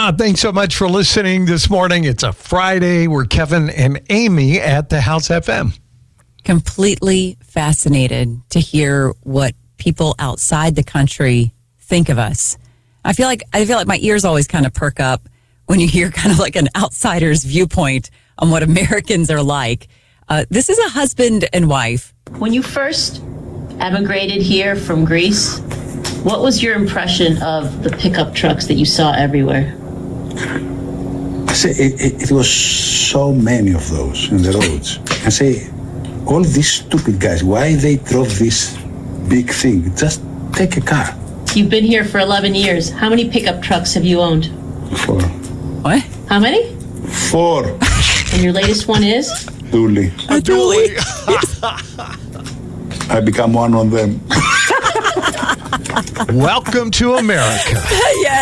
Thanks so much for listening this morning. It's a Friday. We're Kevin and Amy at the House FM. Completely fascinated to hear what people outside the country think of us. I feel like my ears always kind of perk up when you hear kind of like an outsider's viewpoint on what Americans are like. This is a husband and wife. When you first emigrated here from Greece, what was your impression of the pickup trucks that you saw everywhere? It was so many of those in the roads. I say, all these stupid guys, why they drove this big thing? Just take a car. You've been here for 11 years. How many pickup trucks have you owned? 4. What? How many? 4. And your latest one is? Dually. A dually. I become one of them. Welcome to America. Yeah.